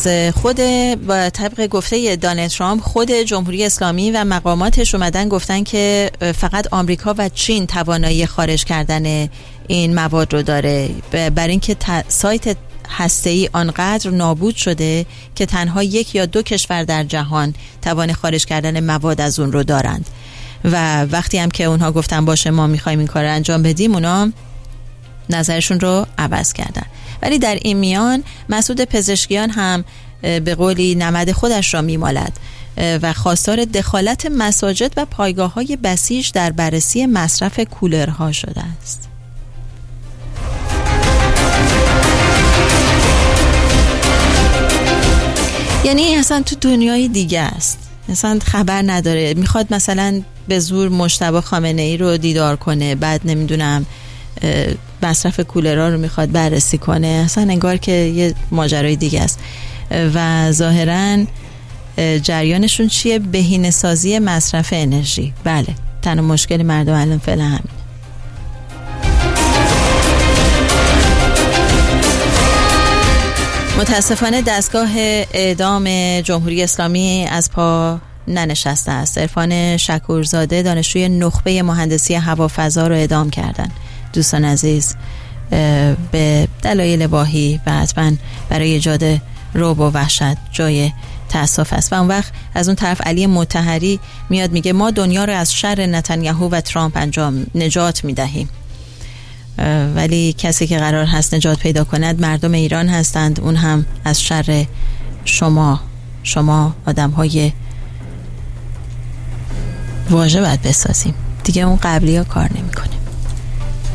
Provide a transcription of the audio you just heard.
از خود با طبق گفته دونالد ترامپ خود جمهوری اسلامی و مقاماتش اومدن گفتن که فقط آمریکا و چین توانایی خارج کردن این مواد رو داره، برای اینکه سایت هسته‌ای آنقدر نابود شده که تنها 1 یا 2 کشور در جهان توان خارج کردن مواد از اون رو دارند. و وقتی هم که اونها گفتن باشه ما میخوایم این کار رو انجام بدیم، اونا نظرشون رو عوض کردن. ولی در این میان مسعود پزشکیان هم به قولی نمد خودش را میمالد و خواستار دخالت مساجد و پایگاه‌های بسیج در بررسی مصرف کولرها شده است. یعنی اصلا تو دنیای دیگه است، اصلا خبر نداره، میخواد مثلا به زور مجتبی خامنه‌ای رو دیدار کنه، بعد نمیدونم مصرف کولرها رو میخواد بررسی کنه، اصلا انگار که یه ماجرای دیگه است. و ظاهراً جریانشون چیه؟ بهینه‌سازی مصرف انرژی. بله، تنها مشکل مردم الان فعلا همین. متاسفانه دستگاه اعدام جمهوری اسلامی از پا ننشسته است. عرفان شکورزاده دانشجوی نخبه مهندسی هوافضا رو اعدام کردن. دوستان عزیز، به دلایل واهی و حتما برای ایجاد رعب و وحشت جای تأسف است. و اون وقت از اون طرف علی مطهری میاد میگه ما دنیا رو از شر نتانیاهو و ترامپ نجات میدهیم. ولی کسی که قرار هست نجات پیدا کند مردم ایران هستند، اون هم از شر شما آدم‌های واژه باید بسازیم دیگه، اون قبلی ها کار نمی‌کنه.